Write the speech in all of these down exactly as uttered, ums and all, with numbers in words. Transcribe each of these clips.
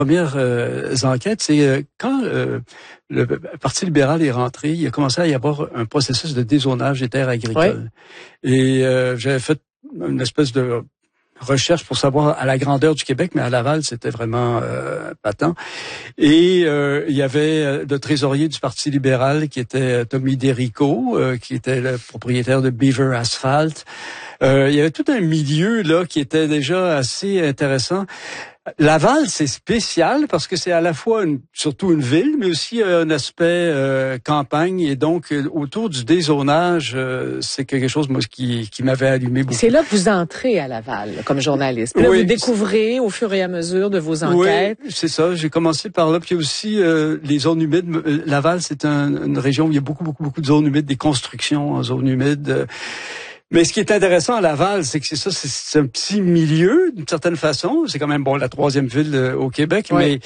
Premières euh, enquêtes, c'est euh, quand euh, le Parti libéral est rentré, il a commencé à y avoir un processus de dézonage des terres agricoles. Oui. Et euh, j'avais fait une espèce de recherche pour savoir à la grandeur du Québec, mais à Laval, c'était vraiment euh, patent. Et euh, il y avait le trésorier du Parti libéral qui était Tommy Derico, euh, qui était le propriétaire de Beaver Asphalt. Euh, il y avait tout un milieu là qui était déjà assez intéressant. Laval, c'est spécial parce que c'est à la fois une, surtout une ville, mais aussi un aspect euh, campagne. Et donc, euh, autour du dézonage, euh, c'est quelque chose moi qui, qui m'avait allumé beaucoup. C'est là que vous entrez à Laval comme journaliste. Puis là, oui, vous découvrez au fur et à mesure de vos enquêtes. Oui, c'est ça. J'ai commencé par là. Puis aussi, euh, les zones humides. Laval, c'est un, une région où il y a beaucoup, beaucoup, beaucoup de zones humides, des constructions en zones humides. Mais ce qui est intéressant à Laval, c'est que c'est ça, c'est un petit milieu d'une certaine façon. C'est quand même bon la troisième ville euh, au Québec, oui. mais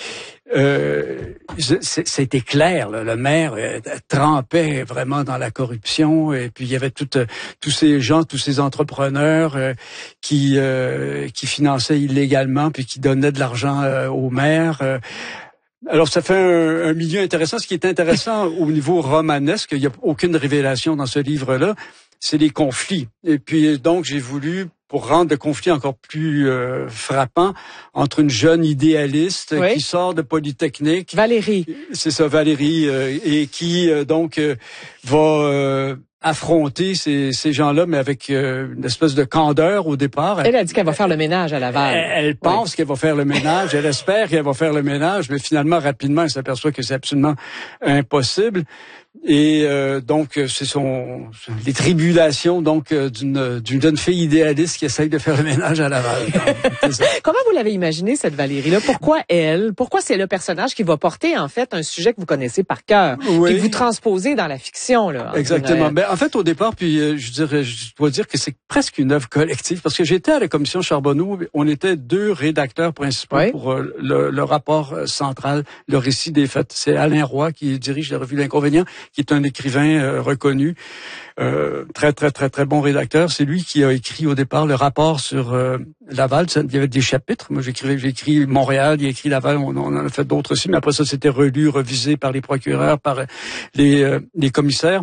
euh, c'était clair. Là, le maire euh, trempait vraiment dans la corruption, et puis il y avait tout, euh, tous ces gens, tous ces entrepreneurs euh, qui euh, qui finançaient illégalement, puis qui donnaient de l'argent euh, au maire. Euh, Alors, ça fait un, un milieu intéressant. Ce qui est intéressant au niveau romanesque, il n'y a aucune révélation dans ce livre-là, c'est les conflits. Et puis, donc, j'ai voulu, pour rendre le conflit encore plus euh, frappant, entre une jeune idéaliste oui. qui sort de Polytechnique. Valérie. C'est ça, Valérie, euh, et qui, euh, donc, euh, va... Euh, affronter ces, ces gens-là, mais avec euh, une espèce de candeur au départ. Elle a dit qu'elle va faire le ménage à Laval. Elle, elle pense oui. qu'elle va faire le ménage, elle espère qu'elle va faire le ménage, mais finalement, rapidement, elle s'aperçoit que c'est absolument impossible. Et euh, donc, c'est son les tribulations donc d'une d'une jeune fille idéaliste qui essaye de faire le ménage à Laval. Comment vous l'avez imaginé, cette Valérie-là? Pourquoi elle? Pourquoi c'est le personnage qui va porter, en fait, un sujet que vous connaissez par cœur, oui. que vous transposez dans la fiction, là? Exactement. Ben, en fait, au départ, puis euh, je dirais, je dois dire que c'est presque une œuvre collective, parce que j'étais à la commission Charbonneau, on était deux rédacteurs principaux oui. pour euh, le, le rapport central, le récit des faits. C'est Alain Roy qui dirige la revue L'Inconvénient, qui est un écrivain euh, reconnu, euh, très, très, très, très bon rédacteur. C'est lui qui a écrit au départ le rapport sur euh, Laval. Il y avait des chapitres. Moi, j'écrivais, j'ai écrit Montréal, il a écrit Laval, on, on en a fait d'autres aussi, mais après ça, c'était relu, revisé par les procureurs, par les, euh, les commissaires.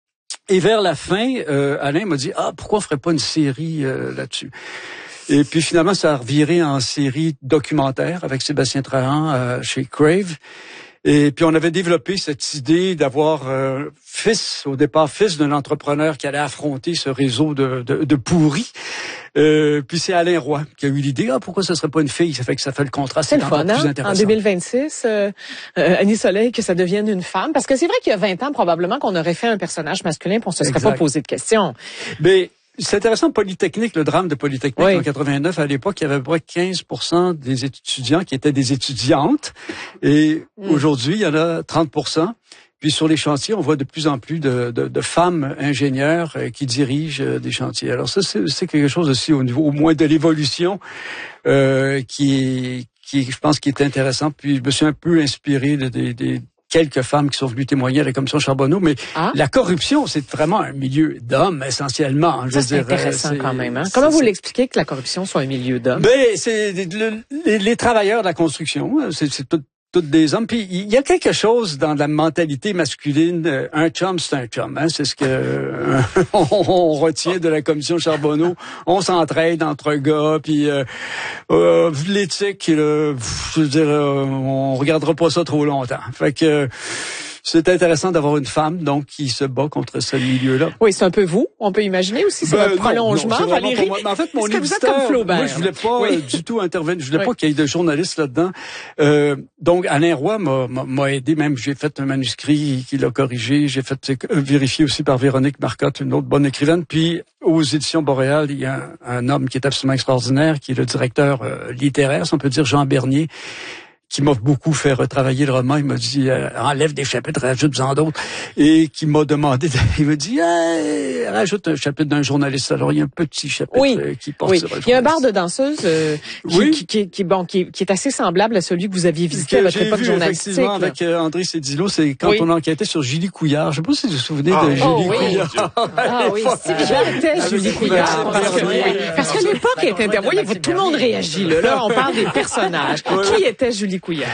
Et vers la fin, euh, Alain m'a dit « Ah, pourquoi on ferait pas une série euh, là-dessus ?» Et puis finalement, ça a reviré en série documentaire avec Sébastien Trahan euh, chez Crave. Et puis on avait développé cette idée d'avoir euh, fils, au départ fils d'un entrepreneur qui allait affronter ce réseau de, de, de pourris. Euh, puis c'est Alain Roy qui a eu l'idée, ah pourquoi ce serait pas une fille, ça fait que ça fait le contraste, c'est encore plus intéressant. En deux mille vingt-six, euh, euh, Annie Soleil, que ça devienne une femme, parce que c'est vrai qu'il y a vingt ans probablement qu'on aurait fait un personnage masculin, puis on se serait exact. Pas posé de questions. Mais c'est intéressant, Polytechnique, le drame de Polytechnique oui. en quatre-vingt-neuf, à l'époque, il y avait à peu près quinze pour cent des étudiants qui étaient des étudiantes. Et mm. aujourd'hui, il y en a trente pour cent. Puis sur les chantiers, on voit de plus en plus de, de, de femmes ingénieurs qui dirigent des chantiers. Alors ça, c'est, c'est quelque chose aussi au niveau, au moins de l'évolution, euh, qui, qui, je pense, qui est intéressant. Puis je me suis un peu inspiré de, de, de quelques femmes qui sont venues témoigner à la commission Charbonneau, mais ah. la corruption, c'est vraiment un milieu d'hommes essentiellement. Je ça, c'est dire, intéressant c'est, quand même. Hein? Comment vous l'expliquez que la corruption soit un milieu d'hommes? Ben, c'est le, les, les travailleurs de la construction, c'est, c'est tout. Toutes des hommes. Puis il y a quelque chose dans la mentalité masculine. Un chum, c'est un chum. Hein? C'est ce que euh, on retient de la commission Charbonneau. On s'entraide entre gars. Puis euh, euh, l'éthique, là, je veux dire, euh, on regardera pas ça trop longtemps. Fait que c'est intéressant d'avoir une femme donc qui se bat contre ce milieu-là. Oui, c'est un peu vous. On peut imaginer aussi, c'est ben, votre prolongement, non, Valérie. Moi. Mais en fait, mon éditeur, moi, je voulais pas oui. du tout intervenir. Je voulais oui. pas qu'il y ait de journalistes là-dedans. Euh, donc, Alain Roy m'a, m'a aidé. Même, j'ai fait un manuscrit qui l'a corrigé. J'ai fait vérifier aussi par Véronique Marcotte, une autre bonne écrivaine. Puis, aux éditions Boréal, il y a un, un homme qui est absolument extraordinaire, qui est le directeur euh, littéraire, si on peut dire, Jean Bernier, qui m'a beaucoup fait retravailler le roman. Il m'a dit, euh, enlève des chapitres, rajoute-en d'autres. Et qui m'a demandé, il m'a dit, hey, rajoute un chapitre d'un journaliste. Alors, il y a un petit chapitre oui. euh, qui porte oui. sur un il y a un bar de danseuse euh, qui, oui. qui, qui, qui, bon, qui, qui est assez semblable à celui que vous aviez visité à votre époque vu, journalistique. Effectivement, avec euh, André Cédillo, c'est quand oui. on enquêtait sur Julie Couillard. Je ne sais pas si vous vous souvenez ah, de Julie oh, oui. Couillard. Ah oui, c'est j'étais Julie Couillard. Parce que, oui. parce que l'époque était... Vous voyez, tout le monde réagit. Là, là on parle des personnages. Qui était Julie Couillard?